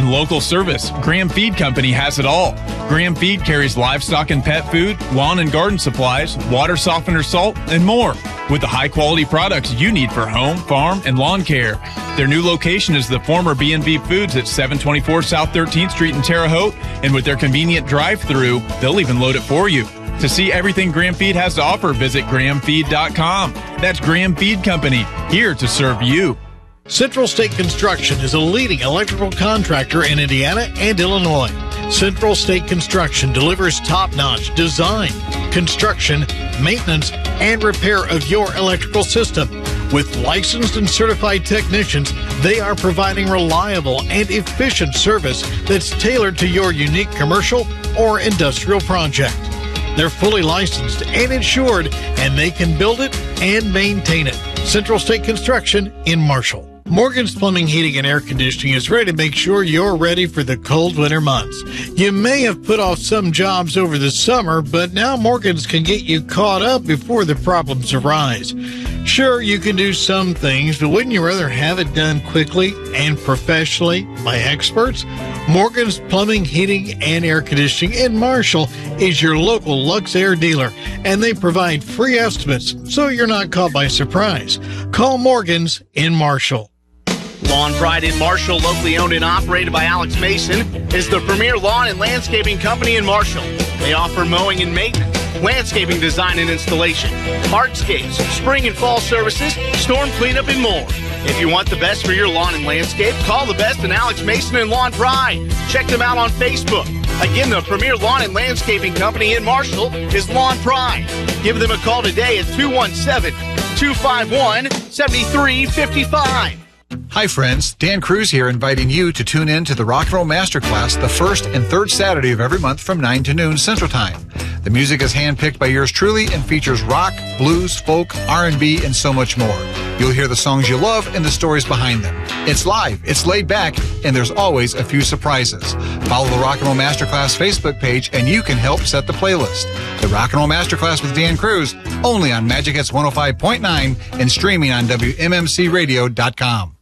and local service, Graham Feed Company has it all. Graham Feed carries livestock and pet food, lawn and garden supplies, water softener salt, and more, with the high-quality products you need for home, farm, and lawn care. Their new location is the former B&B Foods at 724 South 13th Street in Terre Haute, and with their convenient drive-thru, they'll even load it for you. To see everything Graham Feed has to offer, visit grahamfeed.com. That's Graham Feed Company, here to serve you. Central State Construction is a leading electrical contractor in Indiana and Illinois. Central State Construction delivers top-notch design, construction, maintenance, and repair of your electrical system. With licensed and certified technicians, they are providing reliable and efficient service that's tailored to your unique commercial or industrial project. They're fully licensed and insured, and they can build it and maintain it. Central State Construction in Marshall. Morgan's Plumbing, Heating, and Air Conditioning is ready to make sure you're ready for the cold winter months. You may have put off some jobs over the summer, but now Morgan's can get you caught up before the problems arise. Sure, you can do some things, but wouldn't you rather have it done quickly and professionally by experts? Morgan's Plumbing, Heating, and Air Conditioning in Marshall is your local Lux Air dealer, and they provide free estimates so you're not caught by surprise. Call Morgan's in Marshall. Lawn Pride in Marshall, locally owned and operated by Alex Mason, is the premier lawn and landscaping company in Marshall. They offer mowing and maintenance, landscaping design and installation, hardscapes, spring and fall services, storm cleanup, and more. If you want the best for your lawn and landscape, call the best in Alex Mason and Lawn Pride. Check them out on Facebook. Again, the premier lawn and landscaping company in Marshall is Lawn Pride. Give them a call today at 217-251-7355. Hi friends, Dan Cruz here, inviting you to tune in to the Rock and Roll Masterclass the first and third Saturday of every month from 9 to noon Central Time. The music is handpicked by yours truly and features rock, blues, folk, R&B, and so much more. You'll hear the songs you love and the stories behind them. It's live, it's laid back, and there's always a few surprises. Follow the Rock and Roll Masterclass Facebook page and you can help set the playlist. The Rock and Roll Masterclass with Dan Cruz, only on Magic Hits 105.9 and streaming on WMMCradio.com.